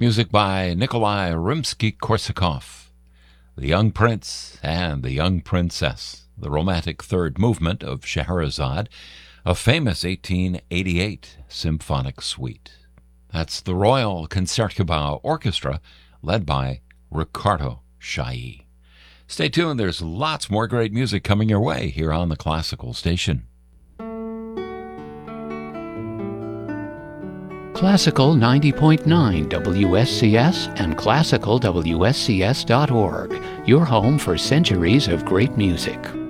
Music by Nikolai Rimsky-Korsakov. The Young Prince and the Young Princess, the romantic third movement of Scheherazade, a famous 1888 symphonic suite. That's the Royal Concertgebouw Orchestra, led by Ricardo Chailly. Stay tuned, there's lots more great music coming your way here on the Classical Station. Classical 90.9 WSCS and classicalwscs.org, your home for centuries of great music.